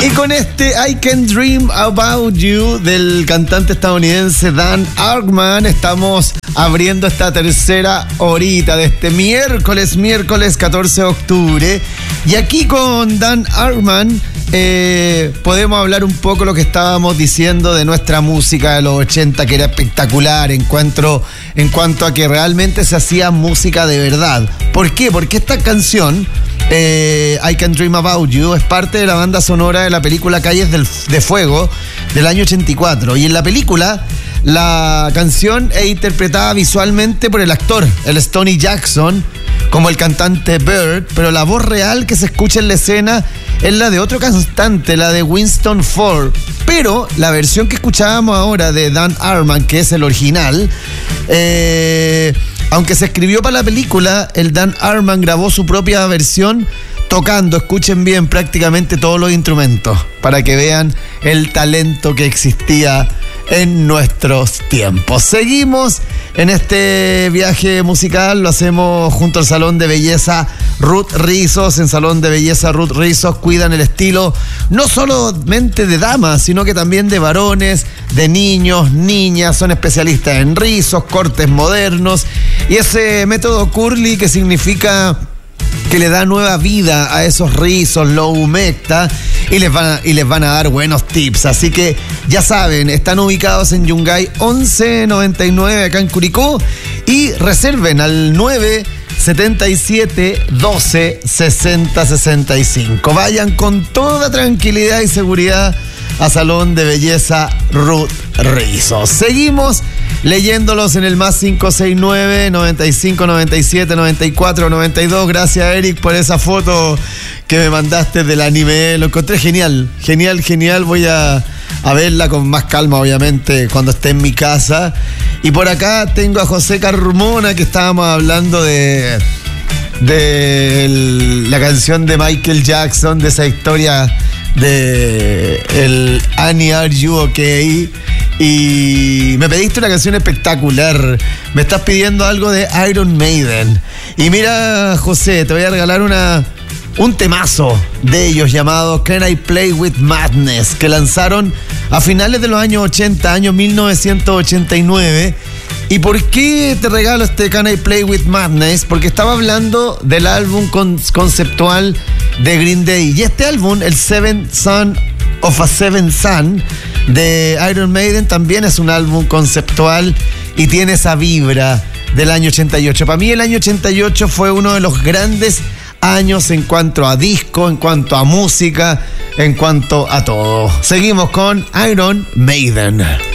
Y con este I Can Dream About You del cantante estadounidense Dan Hartman estamos abriendo esta tercera horita de este miércoles 14 de octubre. Y aquí con Dan Hartman podemos hablar un poco lo que estábamos diciendo de nuestra música de los 80, que era espectacular en cuanto a que realmente se hacía música de verdad. ¿Por qué? Porque esta canción, I Can Dream About You, es parte de la banda sonora de la película Calles de Fuego del año 84. Y en la película, la canción es interpretada visualmente por el actor, el Stoney Jackson, como el cantante Bird, pero la voz real que se escucha en la escena es la de otro cantante, la de Winston Ford. Pero la versión que escuchábamos ahora de Dan Hartman, que es el original, aunque se escribió para la película, el Dan Hartman grabó su propia versión tocando, escuchen bien, prácticamente todos los instrumentos, para que vean el talento que existía en nuestros tiempos. Seguimos en este viaje musical, lo hacemos junto al Salón de Belleza Ruth Rizos. En Salón de Belleza Ruth Rizos cuidan el estilo no solamente de damas, sino que también de varones, de niños, niñas. Son especialistas en rizos, cortes modernos y ese método curly, que significa que le da nueva vida a esos rizos, lo humecta y les van a dar buenos tips. Así que ya saben, están ubicados en Yungay 1199 acá en Curicó, y reserven al 977 12 60 65. Vayan con toda tranquilidad y seguridad a Salón de Belleza Ruth Rizos. Seguimos leyéndolos en el más 569 95 97 94 92. Gracias, Eric, por esa foto que me mandaste del anime. Lo encontré genial. Voy a verla con más calma, obviamente, cuando esté en mi casa. Y por acá tengo a José Carmona, que estábamos hablando de la canción de Michael Jackson, de esa historia de el Annie, Are You Okay? Y me pediste una canción espectacular. Me estás pidiendo algo de Iron Maiden. Y mira, José, te voy a regalar un temazo de ellos llamado Can I Play With Madness, que lanzaron a finales de los años 80, año 1989. ¿Y por qué te regalo este Can I Play With Madness? Porque estaba hablando del álbum conceptual de Green Day. Y este álbum, el Seventh Son of a Seventh Son de Iron Maiden, también es un álbum conceptual y tiene esa vibra del año 88. Para mí el año 88 fue uno de los grandes años en cuanto a disco, en cuanto a música, en cuanto a todo. Seguimos con Iron Maiden.